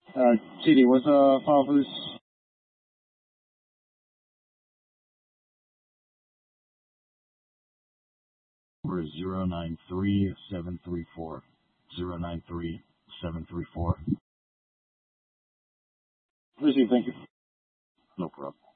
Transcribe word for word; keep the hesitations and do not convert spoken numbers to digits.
Uh, T D, what's the file for this? Number is zero nine three seven three four. zero nine three seven three four. Receive, thank you. No problem.